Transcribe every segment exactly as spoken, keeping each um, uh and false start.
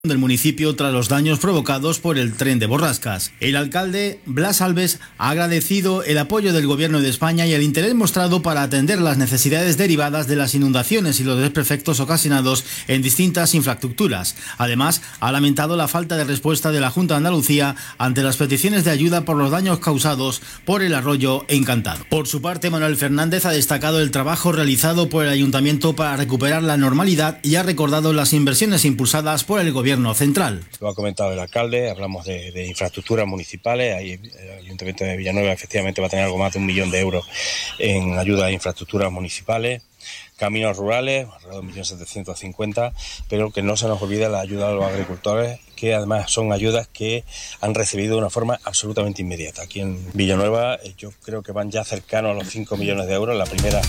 del municipio tras los daños provocados por el tren de borrascas. El alcalde Blas Alves ha agradecido el apoyo del Gobierno de España y el interés mostrado para atender las necesidades derivadas de las inundaciones y los desperfectos ocasionados en distintas infraestructuras. Además, ha lamentado la falta de respuesta de la Junta de Andalucía ante las peticiones de ayuda por los daños causados por el arroyo Encantado. Por su parte, Manuel Fernández ha destacado el trabajo realizado por el Ayuntamiento para recuperar la normalidad y ha recordado las inversiones impulsadas por el Gobierno central. Lo ha comentado el alcalde, hablamos de, de infraestructuras municipales. Ahí el Ayuntamiento de Villanueva efectivamente va a tener algo más de un millón de euros en ayuda a infraestructuras municipales, caminos rurales, alrededor de un millón setecientos cincuenta, pero que no se nos olvide la ayuda a los agricultores, que además son ayudas que han recibido de una forma absolutamente inmediata. Aquí en Villanueva yo creo que van ya cercanos a los cinco millones de euros. La primera...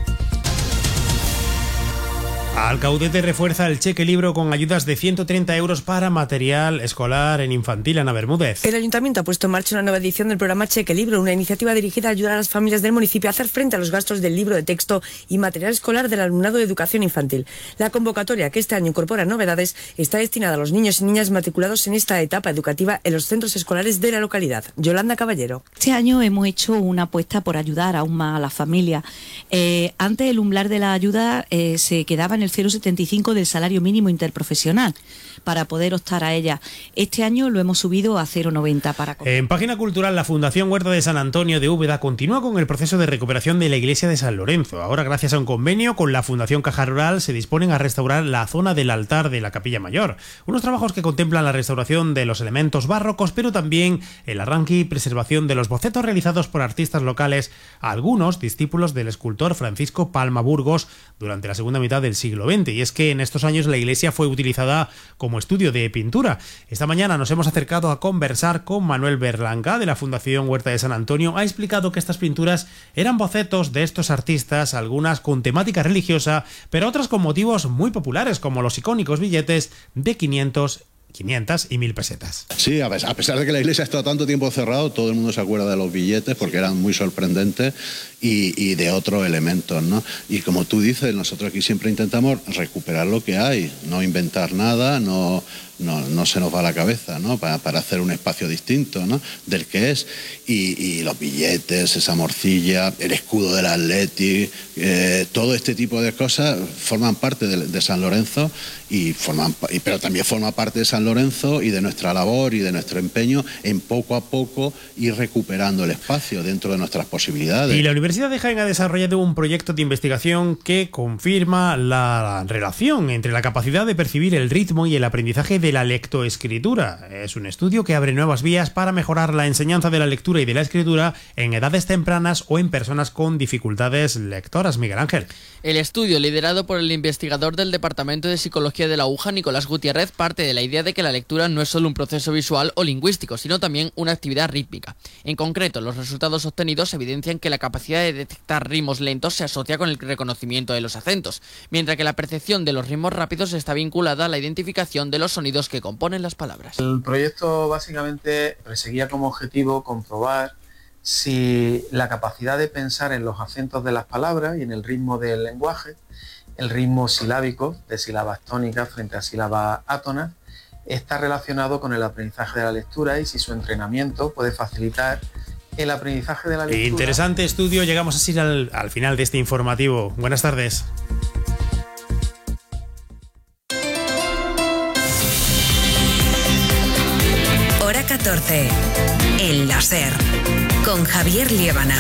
Alcaudete refuerza el cheque libro con ayudas de ciento treinta euros para material escolar en infantil. Ana Bermúdez. El Ayuntamiento ha puesto en marcha una nueva edición del programa Cheque Libro, una iniciativa dirigida a ayudar a las familias del municipio a hacer frente a los gastos del libro de texto y material escolar del alumnado de educación infantil. La convocatoria, que este año incorpora novedades, está destinada a los niños y niñas matriculados en esta etapa educativa en los centros escolares de la localidad. Yolanda Caballero. Este año hemos hecho una apuesta por ayudar aún más a las familias. Eh, antes el umbral de la ayuda eh, se quedaba en el cero coma setenta y cinco del salario mínimo interprofesional para poder optar a ella. Este año lo hemos subido a cero coma noventa para... En página cultural, la Fundación Huerta de San Antonio de Úbeda continúa con el proceso de recuperación de la iglesia de San Lorenzo. Ahora, gracias a un convenio con la Fundación Caja Rural, se disponen a restaurar la zona del altar de la Capilla Mayor. Unos trabajos que contemplan la restauración de los elementos barrocos, pero también el arranque y preservación de los bocetos realizados por artistas locales, algunos discípulos del escultor Francisco Palma Burgos durante la segunda mitad del siglo veinte. Y es que en estos años la iglesia fue utilizada como estudio de pintura. Esta mañana nos hemos acercado a conversar con Manuel Berlanga de la Fundación Huerta de San Antonio. Ha explicado que estas pinturas eran bocetos de estos artistas, algunas con temática religiosa, pero otras con motivos muy populares, como los icónicos billetes de quinientos, quinientas y mil pesetas. Sí, a pesar de que la iglesia ha estado tanto tiempo cerrado, todo el mundo se acuerda de los billetes porque eran muy sorprendentes y, y de otros elementos, ¿no? Y como tú dices, nosotros aquí siempre intentamos recuperar lo que hay, no inventar nada, no, no, no se nos va a la cabeza, ¿no? Para, para hacer un espacio distinto, ¿no? Del que es. Y, y los billetes, esa morcilla, el escudo del Atleti, eh, todo este tipo de cosas forman parte de, de San Lorenzo, y forman, pero también forma parte de San Lorenzo y de nuestra labor y de nuestro empeño en poco a poco ir recuperando el espacio dentro de nuestras posibilidades. Y la Universidad de Jaén ha desarrollado un proyecto de investigación que confirma la relación entre la capacidad de percibir el ritmo y el aprendizaje de la lectoescritura. Es un estudio que abre nuevas vías para mejorar la enseñanza de la lectura y de la escritura en edades tempranas o en personas con dificultades lectoras. Miguel Ángel. El estudio, liderado por el investigador del Departamento de Psicología de la U J A, Nicolás Gutiérrez, parte de la idea de que la lectura no es solo un proceso visual o lingüístico, sino también una actividad rítmica. En concreto, los resultados obtenidos evidencian que la capacidad de detectar ritmos lentos se asocia con el reconocimiento de los acentos, mientras que la percepción de los ritmos rápidos está vinculada a la identificación de los sonidos que componen las palabras. El proyecto básicamente perseguía como objetivo comprobar si la capacidad de pensar en los acentos de las palabras y en el ritmo del lenguaje, el ritmo silábico de sílabas tónicas frente a sílabas átonas, está relacionado con el aprendizaje de la lectura y si su entrenamiento puede facilitar el aprendizaje de la lectura. Interesante estudio. Llegamos así al, al final de este informativo. Buenas tardes. Hora catorce. El láser. Con Javier Liébana.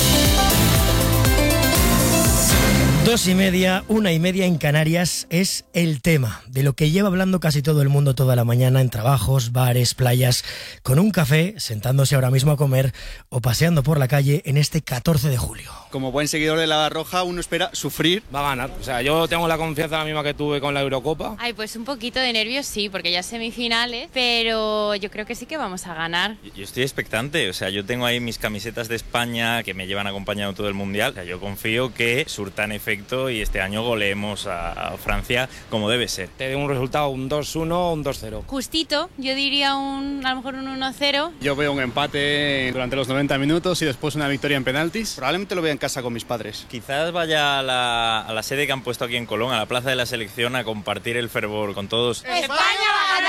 Dos y media, una y media en Canarias es el tema de lo que lleva hablando casi todo el mundo toda la mañana en trabajos, bares, playas, con un café, sentándose ahora mismo a comer o paseando por la calle en este catorce de julio. Como buen seguidor de la Roja, uno espera sufrir. Va a ganar, o sea, yo tengo la confianza la misma que tuve con la Eurocopa. Ay, pues un poquito de nervios sí, porque ya semifinales, pero yo creo que sí que vamos a ganar. Yo estoy expectante, o sea, yo tengo ahí mis camisetas de España que me llevan acompañando todo el Mundial, o sea, yo confío que Surtan F perfecto y este año goleemos a Francia como debe ser. Te doy un resultado, un dos uno o un dos cero. Justito, yo diría un, a lo mejor un uno cero. Yo veo un empate durante los noventa minutos y después una victoria en penaltis. Probablemente lo vea en casa con mis padres. Quizás vaya a la, a la sede que han puesto aquí en Colón, a la Plaza de la Selección, a compartir el fervor con todos. ¡España!